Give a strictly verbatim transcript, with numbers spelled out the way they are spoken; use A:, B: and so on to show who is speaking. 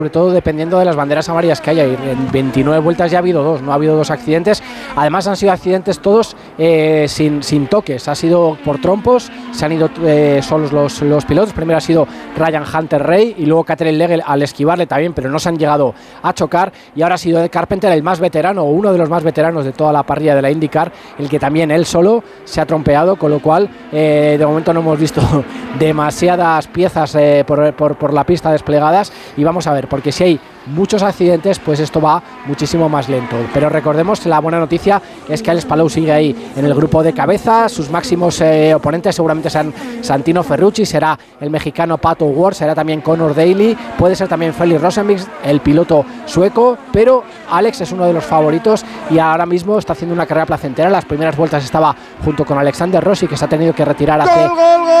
A: sobre todo dependiendo de las banderas amarillas que haya. En veintinueve vueltas ya ha habido dos, no ha habido dos accidentes. Además han sido accidentes todos eh, sin, sin toques, ha sido por trompos, se han ido eh, solos los, los pilotos. Primero ha sido Ryan Hunter-Reay y luego Katherine Legge al esquivarle también, pero no se han llegado a chocar. Y ahora ha sido Ed Carpenter, el más veterano, o uno de los más veteranos de toda la parrilla de la IndyCar, el que también él solo se ha trompeado, con lo cual eh, de momento no hemos visto demasiadas piezas eh, por, por, por la pista desplegadas, y vamos a ver, porque si hay muchos accidentes, pues esto va muchísimo más lento. Pero recordemos que la buena noticia es que Alex Palou sigue ahí en el grupo de cabeza. Sus máximos eh, oponentes seguramente serán Santino Ferrucci, será el mexicano Pato Ward, será también Conor Daly, puede ser también Felix Rosenqvist, el piloto sueco, pero Alex es uno de los favoritos y ahora mismo está haciendo una carrera placentera. Las primeras vueltas estaba junto con Alexander Rossi, que se ha tenido que retirar hace